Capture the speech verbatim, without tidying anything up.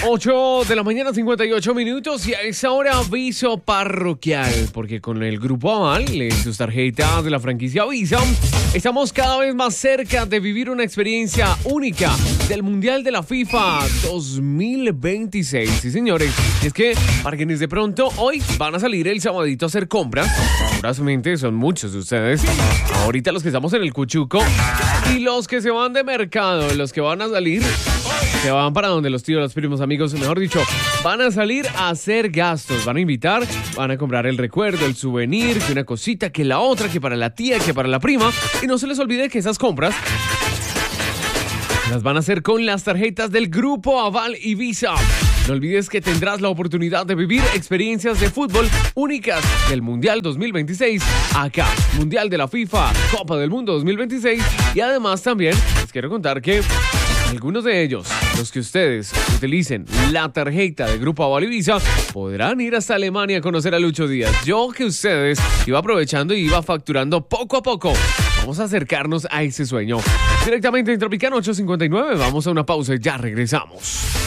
ocho de la mañana, cincuenta y ocho minutos, y a esa hora aviso parroquial, porque con el Grupo Aval, en sus tarjetas de la franquicia Visa, estamos cada vez más cerca de vivir una experiencia única del Mundial de la FIFA dos mil veintiséis. Sí, señores, y es que para quienes de pronto hoy van a salir el sabadito a hacer compras, seguramente son muchos de ustedes, ahorita los que estamos en el Cuchuco, y los que se van de mercado, los que van a salir, se van para donde los tíos, los primos, amigos, mejor dicho, van a salir a hacer gastos, van a invitar, van a comprar el recuerdo, el souvenir, que una cosita, que la otra, que para la tía, que para la prima, y no se les olvide que esas compras las van a hacer con las tarjetas del Grupo Aval y Visa. No olvides que tendrás la oportunidad de vivir experiencias de fútbol únicas del Mundial dos mil veintiséis acá. Mundial de la FIFA, Copa del Mundo dos mil veintiséis. Y además también les quiero contar que algunos de ellos, los que ustedes utilicen la tarjeta de Grupo Aval y Visa, podrán ir hasta Alemania a conocer a Lucho Díaz. Yo que ustedes iba aprovechando y iba facturando poco a poco. Vamos a acercarnos a ese sueño. Directamente en Tropicana ocho cincuenta y nueve, vamos a una pausa y ya regresamos.